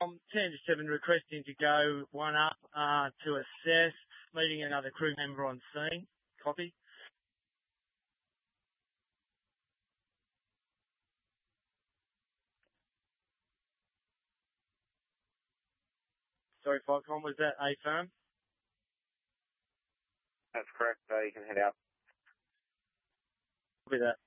I'm 10-7 requesting to go one up to assess, meeting another crew member on scene. Copy. Sorry, Falcon, was that a firm? That's correct. You can head out. Copy that.